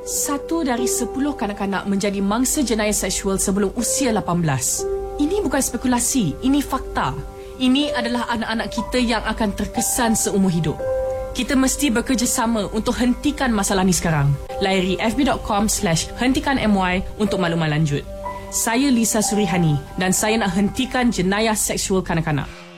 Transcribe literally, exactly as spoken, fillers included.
Satu dari sepuluh kanak-kanak menjadi mangsa jenayah seksual sebelum usia lapan belas. Ini bukan spekulasi, ini fakta. Ini adalah anak-anak kita yang akan terkesan seumur hidup. Kita mesti bekerjasama untuk hentikan masalah ni sekarang. Layari fb.com slash hentikan my untuk maklumat lanjut. Saya Lisa Surihani dan saya nak hentikan jenayah seksual kanak-kanak.